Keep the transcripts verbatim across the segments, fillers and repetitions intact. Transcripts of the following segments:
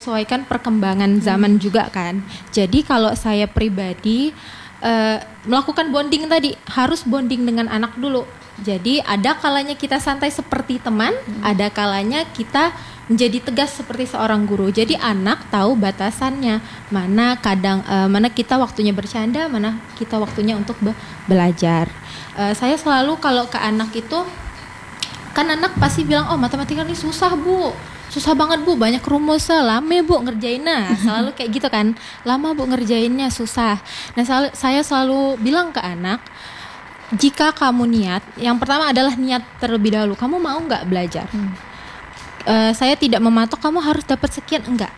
menyesuaikan perkembangan zaman juga kan. Jadi kalau saya pribadi uh, melakukan bonding tadi harus bonding dengan anak dulu. Jadi ada kalanya kita santai seperti teman, hmm. ada kalanya kita menjadi tegas seperti seorang guru. Jadi anak tahu batasannya, mana kadang uh, mana kita waktunya bercanda, mana kita waktunya untuk be- belajar. Uh, saya selalu kalau ke anak itu, kan anak pasti bilang, oh matematika ini susah bu, susah banget bu, banyak rumusnya, lama bu ngerjainnya, selalu kayak gitu kan, lama bu ngerjainnya, susah. Nah selalu, saya selalu bilang ke anak, jika kamu niat, yang pertama adalah niat terlebih dahulu, kamu mau nggak belajar? Hmm. Uh, saya tidak mematok kamu harus dapat sekian, enggak.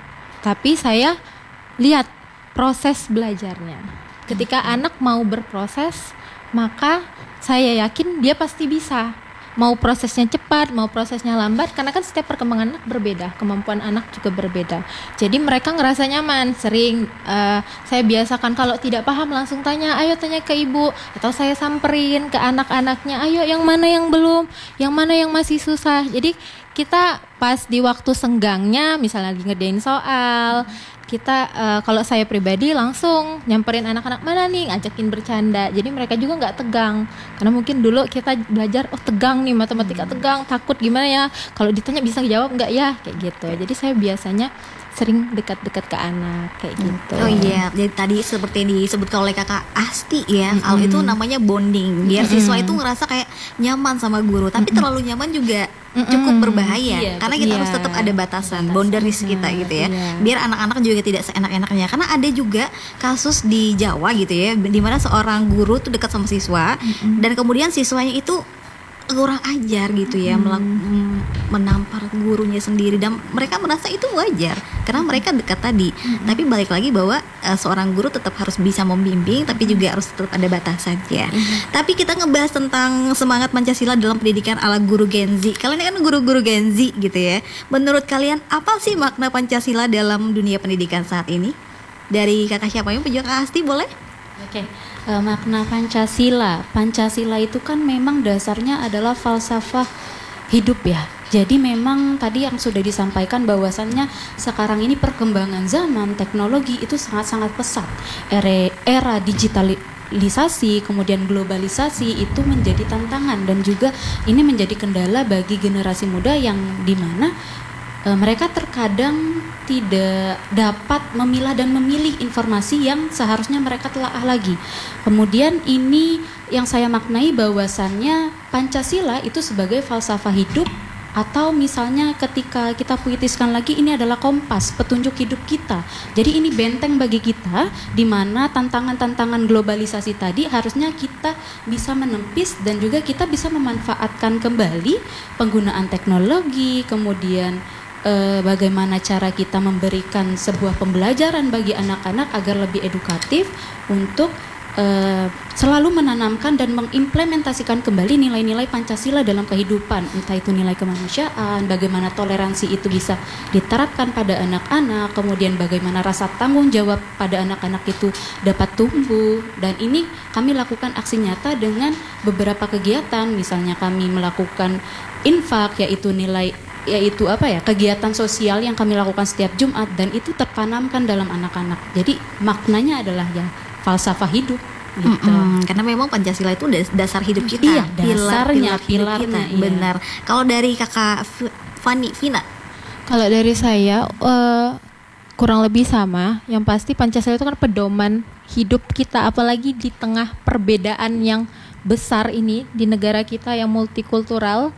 Tapi saya lihat proses belajarnya. Ketika hmm. anak mau berproses, maka saya yakin dia pasti bisa. Mau prosesnya cepat, mau prosesnya lambat, karena kan setiap perkembangan anak berbeda, kemampuan anak juga berbeda. Jadi mereka ngerasa nyaman. Sering uh, saya biasakan kalau tidak paham langsung tanya, ayo tanya ke ibu, atau saya samperin ke anak-anaknya, ayo yang mana yang belum, yang mana yang masih susah. Jadi kita pas di waktu senggangnya, misalnya lagi ngerjain soal, kita uh, kalau saya pribadi langsung nyamperin anak-anak, mana nih, ajakin bercanda. Jadi mereka juga nggak tegang, karena mungkin dulu kita belajar, oh tegang nih matematika, tegang, takut gimana ya, kalau ditanya bisa jawab nggak ya, kayak gitu. Jadi saya biasanya sering dekat-dekat ke anak kayak gitu. Oh iya, jadi tadi seperti yang disebutkan oleh kakak Asti ya, mm-hmm. kalau itu namanya bonding, biar mm-hmm. siswa itu ngerasa kayak nyaman sama guru, tapi mm-hmm. terlalu nyaman juga mm-hmm. cukup berbahaya, iya, karena kita iya. harus tetap ada batasan, batasan. boundaries kita gitu ya, iya. biar anak-anak juga tidak seenak-enaknya. Karena ada juga kasus di Jawa gitu ya, di mana seorang guru tuh dekat sama siswa, mm-hmm. dan kemudian siswanya itu kurang ajar gitu ya, hmm. melak- menampar gurunya sendiri, dan mereka merasa itu wajar karena mereka dekat tadi. Hmm. Tapi balik lagi bahwa uh, seorang guru tetap harus bisa membimbing, tapi juga harus tetap ada batasannya. Hmm. Tapi kita ngebahas tentang semangat Pancasila dalam pendidikan ala guru Gen Z. Kalian kan guru-guru Gen Z gitu ya. Menurut kalian apa sih makna Pancasila dalam dunia pendidikan saat ini? Dari kakak siapa yang punya kakak Asti boleh? Oke. Okay. Uh, makna Pancasila. Pancasila itu kan memang dasarnya adalah falsafah hidup ya. Jadi memang tadi yang sudah disampaikan bahwasannya sekarang ini perkembangan zaman teknologi itu sangat-sangat pesat. Era, era digitalisasi, kemudian globalisasi itu menjadi tantangan, dan juga ini menjadi kendala bagi generasi muda yang dimana uh, mereka terkadang tidak dapat memilah dan memilih informasi yang seharusnya mereka telaah lagi. Kemudian ini yang saya maknai bahwasannya Pancasila itu sebagai falsafah hidup, atau misalnya ketika kita puitiskan lagi, ini adalah kompas petunjuk hidup kita. Jadi ini benteng bagi kita, di mana tantangan-tantangan globalisasi tadi harusnya kita bisa menepis, dan juga kita bisa memanfaatkan kembali penggunaan teknologi, kemudian Uh, bagaimana cara kita memberikan sebuah pembelajaran bagi anak-anak agar lebih edukatif untuk uh, selalu menanamkan dan mengimplementasikan kembali nilai-nilai Pancasila dalam kehidupan, entah itu nilai kemanusiaan, bagaimana toleransi itu bisa diterapkan pada anak-anak, kemudian bagaimana rasa tanggung jawab pada anak-anak itu dapat tumbuh. Dan ini kami lakukan aksi nyata dengan beberapa kegiatan, misalnya kami melakukan infak, yaitu nilai yaitu apa ya, kegiatan sosial yang kami lakukan setiap Jumat, dan itu tertanamkan dalam anak-anak. Jadi maknanya adalah ya falsafah hidup gitu. Mm-mm, karena memang Pancasila itu dasar hidup kita. Iya, dasarnya, pilar, pilarnya. Iya. Benar. Kalau dari kakak Fani, Vina? Kalau dari saya uh, kurang lebih sama. Yang pasti Pancasila itu kan pedoman hidup kita, apalagi di tengah perbedaan yang besar ini di negara kita yang multikultural.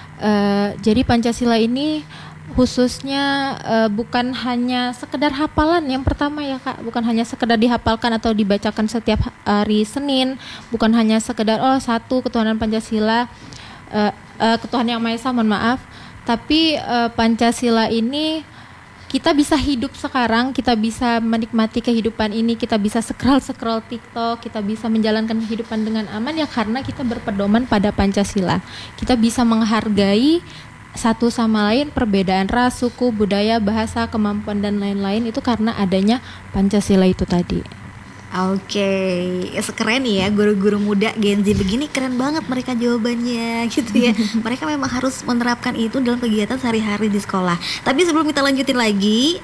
Uh, jadi Pancasila ini khususnya uh, bukan hanya sekedar hafalan yang pertama ya Kak, bukan hanya sekedar dihafalkan atau dibacakan setiap hari Senin, bukan hanya sekedar oh satu ketuhanan Pancasila, uh, uh, ketuhanan yang Maha Esa, mohon maaf, tapi uh, Pancasila ini kita bisa hidup sekarang, kita bisa menikmati kehidupan ini, kita bisa scroll-scroll TikTok, kita bisa menjalankan kehidupan dengan aman ya karena kita berpedoman pada Pancasila. Kita bisa menghargai satu sama lain, perbedaan ras, suku, budaya, bahasa, kemampuan dan lain-lain itu karena adanya Pancasila itu tadi. Oke, okay. Keren ya guru-guru muda Gen Z begini, keren banget mereka jawabannya gitu ya. Mereka memang harus menerapkan itu dalam kegiatan sehari-hari di sekolah. Tapi sebelum kita lanjutin lagi,